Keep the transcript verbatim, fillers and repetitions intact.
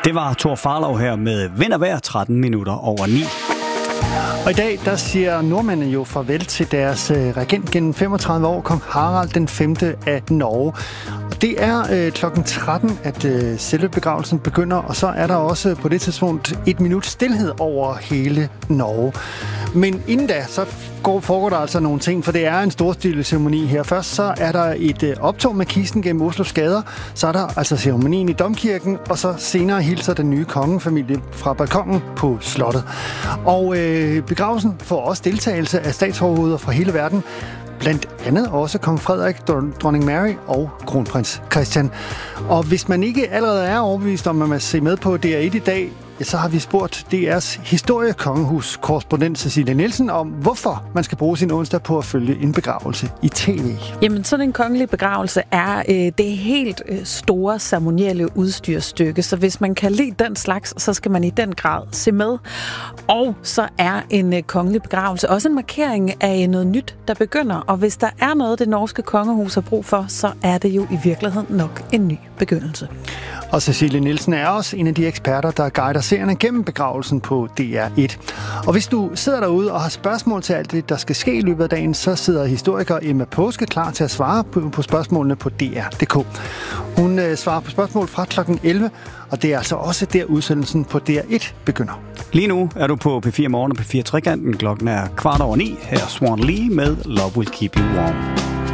Det var Thor Farlov her med Vind og Vejr, tretten minutter over ni. Og i dag, der siger nordmændene jo farvel til deres øh, regent gennem femogtredive år, kong Harald den femte af Norge. Og det er øh, klokken tretten, at øh, selve begravelsen begynder, og så er der også på det tidspunkt et minut stilhed over hele Norge. Men inden da, så går, foregår der altså nogle ting, for det er en storstilet ceremoni her. Først så er der et øh, optog med kisten gennem Oslos gader, så er der altså ceremonien i Domkirken, og så senere hilser den nye kongefamilie fra balkongen på slottet. Og øh, begravelsen får også deltagelse af statsoverhoveder fra hele verden, blandt andet også kong Frederik, dronning Mary og kronprins Christian. Og hvis man ikke allerede er overbevist om, at man ser med på D R et i dag, ja, så har vi spurgt D R's historiekongehus-korrespondent Cecilie Nielsen om, hvorfor man skal bruge sin onsdag på at følge en begravelse i tv. Jamen, sådan en kongelig begravelse er øh, det helt øh, store ceremonielle udstyrstykke, så hvis man kan lide den slags, så skal man i den grad se med. Og så er en øh, kongelig begravelse også en markering af noget nyt, der begynder, og hvis der er noget, det norske kongehus har brug for, så er det jo i virkeligheden nok en ny begyndelse. Og Cecilie Nielsen er også en af de eksperter, der guider seerne gennem begravelsen på D R et. Og hvis du sidder derude og har spørgsmål til alt det, der skal ske i løbet af dagen, så sidder historiker Emma Påske klar til at svare på, på spørgsmålene på D R punktum d k. Hun øh, svarer på spørgsmål fra klokken elleve, og det er altså også der udsendelsen på D R et begynder. Lige nu er du på P fire Morgen og P fire Trekanten. Klokken er kvart over ni. Her er Swan Lee med Love Will Keep You Warm.